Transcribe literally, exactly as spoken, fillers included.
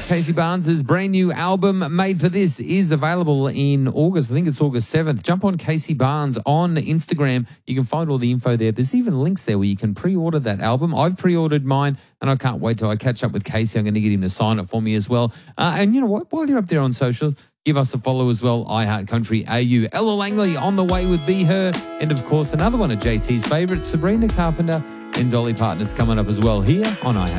Casey Barnes' brand new album, Made for This, is available in August. I think it's August seventh. Jump on Casey Barnes on Instagram. You can find all the info there. There's even links there where you can pre-order that album. I've pre-ordered mine, and I can't wait till I catch up with Casey. I'm going to get him to sign it for me as well. Uh, and you know what? While you're up there on social, give us a follow as well, iHeartCountry A U. Ella Langley on the way with Be Her. And, of course, another one of J T's favourites, Sabrina Carpenter and Dolly Parton. It's coming up as well here on iHeart.